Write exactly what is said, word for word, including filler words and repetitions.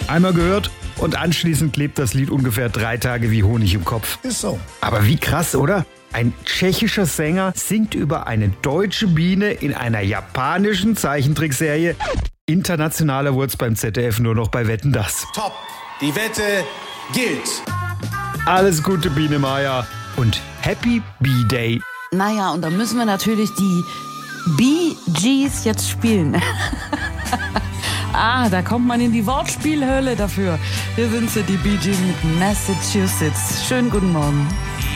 Einmal gehört und anschließend klebt das Lied ungefähr drei Tage wie Honig im Kopf. Ist so. Aber wie krass, oder? Ein tschechischer Sänger singt über eine deutsche Biene in einer japanischen Zeichentrickserie. Internationaler wurde es beim Z D F nur noch bei Wetten, dass. Top. Die Wette gilt. Alles Gute, Biene Maya. Und Happy B-Day. Naja, und da müssen wir natürlich die Bee Gees jetzt spielen. Ah, da kommt man in die Wortspielhölle dafür. Hier sind sie, die Bee Gees mit Massachusetts. Schönen guten Morgen.